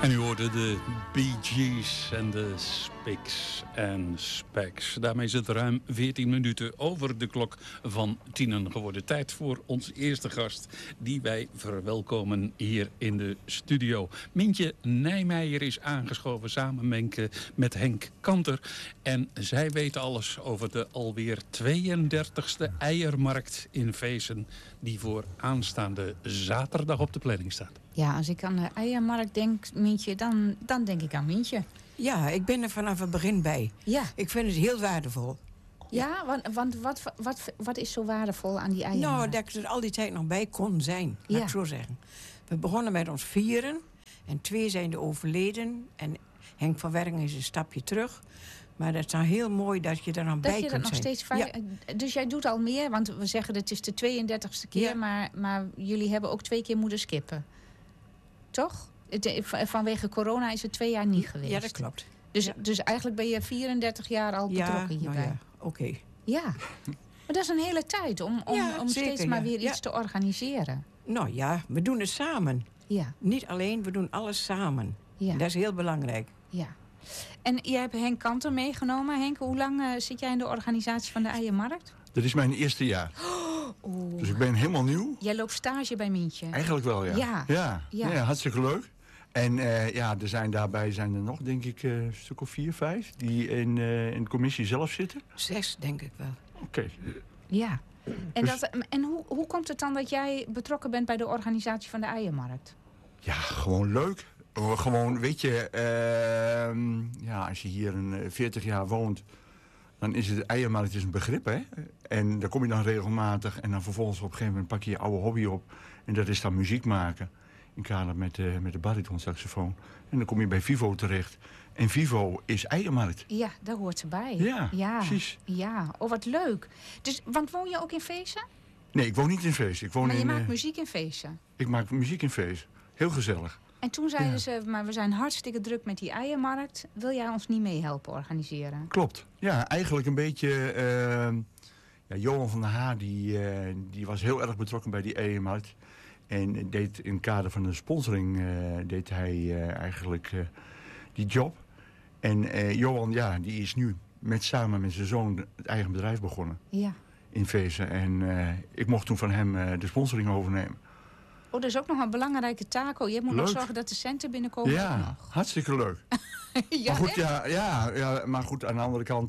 En u hoorde de Bee Gees en de Spiks en Specks. Daarmee is het ruim 14 minuten over de klok van 10 geworden. Tijd voor ons eerste gast die wij verwelkomen hier in de studio. Mintje Nijmeijer is aangeschoven samen met Henk Kanter. En zij weten alles over de alweer 32e eiermarkt in Veessen, die voor aanstaande zaterdag op de planning staat. Ja, als ik aan de eiermarkt denk, Mintje, dan denk ik aan Mintje. Ja, ik ben er vanaf het begin bij. Ja. Ik vind het heel waardevol. Ja, want wat is zo waardevol aan die eiermarkt? Nou, dat ik er al die tijd nog bij kon zijn, laat ik zo zeggen. We begonnen met ons 4 en 2 zijn er overleden. En Henk van Werringen is een stapje terug. Maar dat is dan heel mooi dat je er nog bij kunt zijn. Dat je dat nog steeds Dus jij doet al meer, want we zeggen het is de 32e keer, maar jullie hebben ook 2 keer moeten skippen. Toch? Vanwege corona is het 2 jaar niet geweest. Ja, dat klopt. Dus eigenlijk ben je 34 jaar al betrokken hierbij. Nou ja, oké. Ja, maar dat is een hele tijd om steeds maar weer iets te organiseren. Nou ja, we doen het samen. Ja. Niet alleen, we doen alles samen. Ja. Dat is heel belangrijk. Ja. En jij hebt Henk Kanter meegenomen. Henk, hoe lang zit jij in de organisatie van de eiermarkt? Dat is mijn eerste jaar. Oh. Dus ik ben helemaal nieuw. Jij loopt stage bij Mintje. Eigenlijk wel, ja. Ja, hartstikke leuk. En daarbij zijn er nog, denk ik, een stuk of 4, 5... die in de commissie zelf zitten. 6, denk ik wel. Oké. Ja. En hoe komt het dan dat jij betrokken bent bij de organisatie van de eiermarkt? Ja, gewoon leuk. Gewoon, weet je, als je hier 40 jaar woont, dan is het eiermarkt een begrip, hè. En daar kom je dan regelmatig en dan vervolgens op een gegeven moment pak je je oude hobby op. En dat is dan muziek maken, in kader met de baritonsaxofoon. En dan kom je bij Vivo terecht. En Vivo is eiermarkt. Ja, daar hoort ze bij. Ja, precies. Ja, oh wat leuk. Dus, want woon je ook in Veessen? Nee, ik woon niet in Veessen. Maar je maakt muziek in Veessen? Ik maak muziek in Veessen. Heel gezellig. En toen zeiden ze, maar we zijn hartstikke druk met die eiermarkt. Wil jij ons niet meehelpen organiseren? Klopt. Ja, eigenlijk een beetje... Johan van der Haar, die was heel erg betrokken bij die eiermarkt. En deed in het kader van de sponsoring deed hij eigenlijk die job. En Johan, die is nu samen met zijn zoon het eigen bedrijf begonnen. Ja. In Veessen. En ik mocht toen van hem de sponsoring overnemen. Oh, dat is ook nog een belangrijke taak. Je moet nog zorgen dat de centen binnenkomen. Ja, hartstikke leuk. Ja, maar goed, maar goed, aan de andere kant...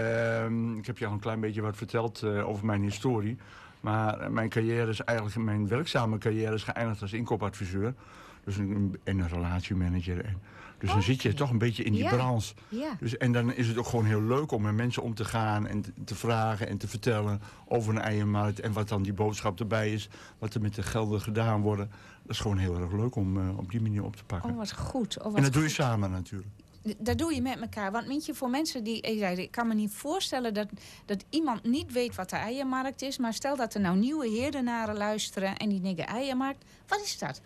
ik heb je al een klein beetje wat verteld over mijn historie. Maar mijn werkzame carrière is geëindigd als inkoopadviseur. Dus een relatiemanager. Dus dan zit je toch een beetje in die branche. Ja. Dus, en dan is het ook gewoon heel leuk om met mensen om te gaan en te vragen en te vertellen over een eiermarkt. En wat dan die boodschap erbij is. Wat er met de gelden gedaan worden. Dat is gewoon heel erg leuk om op die manier op te pakken. Oh, wat goed. En dat doe je samen natuurlijk. Dat doe je met elkaar. Want Mintje, voor mensen die... Ik kan me niet voorstellen dat iemand niet weet wat de eiermarkt is. Maar stel dat er nou nieuwe heerdenaren luisteren en die denken eiermarkt. Wat is dat?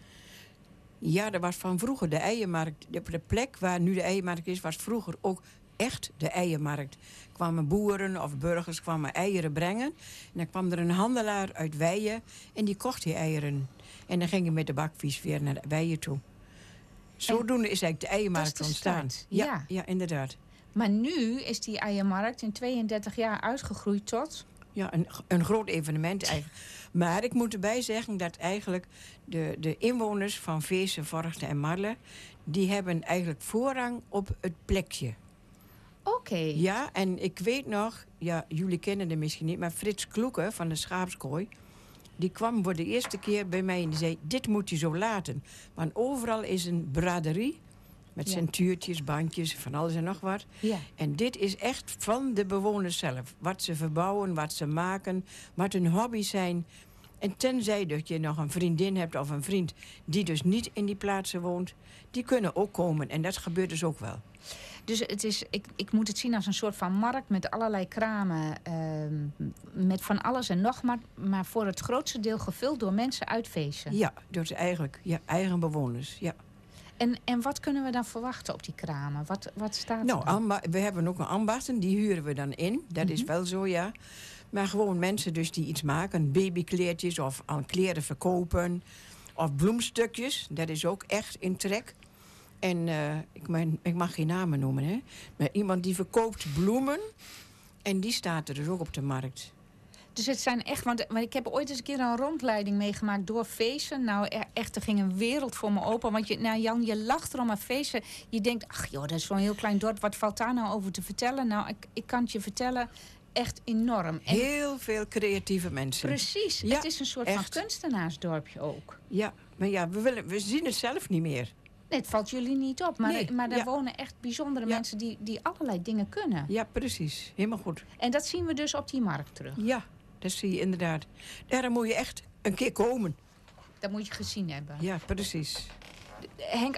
Ja, dat was van vroeger de eiermarkt. De plek waar nu de eiermarkt is, was vroeger ook echt de eiermarkt. Kwamen boeren of burgers kwamen eieren brengen. En dan kwam er een handelaar uit Weijen en die kocht die eieren. En dan ging je met de bakfiets weer naar Weijen toe. Zodoende is eigenlijk de eiermarkt ontstaan. Ja, inderdaad. Maar nu is die eiermarkt in 32 jaar uitgegroeid tot... Ja, een groot evenement eigenlijk. Maar ik moet erbij zeggen dat eigenlijk de inwoners van Veessen, Vorchten en Marle... die hebben eigenlijk voorrang op het plekje. Oké. Ja, en ik weet nog, jullie kennen hem misschien niet... maar Frits Kloeke van de Schaapskooi... die kwam voor de eerste keer bij mij en die zei... dit moet je zo laten. Want overal is een braderie... met centuurtjes, bandjes, van alles en nog wat. Ja. En dit is echt van de bewoners zelf. Wat ze verbouwen, wat ze maken, wat hun hobby's zijn. En tenzij dat je nog een vriendin hebt of een vriend... die dus niet in die plaatsen woont... die kunnen ook komen. En dat gebeurt dus ook wel. Dus het is, ik moet het zien als een soort van markt met allerlei kramen. Met van alles en nog maar voor het grootste deel gevuld door mensen uit Veessen. Ja, door eigenlijk eigen bewoners, ja. En wat kunnen we dan verwachten op die kramen? Wat staat er? Nou, we hebben ook een ambachten, die huren we dan in. Dat is wel zo, ja. Maar gewoon mensen dus die iets maken. Babykleertjes of aan kleren verkopen. Of bloemstukjes, dat is ook echt in trek. En ik mag geen namen noemen, hè. Maar iemand die verkoopt bloemen. En die staat er dus ook op de markt. Dus het zijn echt, want ik heb ooit eens een keer een rondleiding meegemaakt door feesten. Nou, echt, er ging een wereld voor me open. Want Jan, je lacht erom aan feesten. Je denkt, ach joh, dat is zo'n heel klein dorp. Wat valt daar nou over te vertellen? Nou, ik kan het je vertellen, echt enorm. En Heel veel creatieve mensen. precies, Ja, het is een soort echt. van kunstenaarsdorpje ook. Ja, maar ja, we zien het zelf niet meer. Nee, het valt jullie niet op. Maar, Nee, maar daar ja. wonen echt bijzondere Ja. mensen die allerlei dingen kunnen. Ja, precies. Helemaal goed. En dat zien we dus op die markt terug. Ja, dat zie je inderdaad. Daar moet je echt een keer komen. Dat moet je gezien hebben. Ja, precies. Henk,